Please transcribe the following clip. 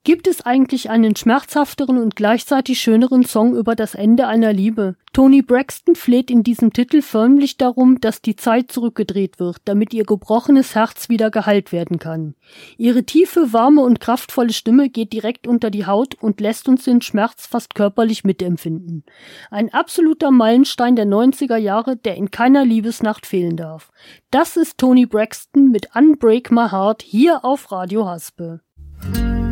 Gibt es eigentlich einen schmerzhafteren und gleichzeitig schöneren Song über das Ende einer Liebe? Toni Braxton fleht in diesem Titel förmlich darum, dass die Zeit zurückgedreht wird, damit ihr gebrochenes Herz wieder geheilt werden kann. Ihre tiefe, warme und kraftvolle Stimme geht direkt unter die Haut und lässt uns den Schmerz fast körperlich mitempfinden. Ein absoluter Meilenstein der 90er Jahre, der in keiner Liebesnacht fehlen darf. Das ist Toni Braxton mit Unbreak My Heart hier auf Radio Haspe.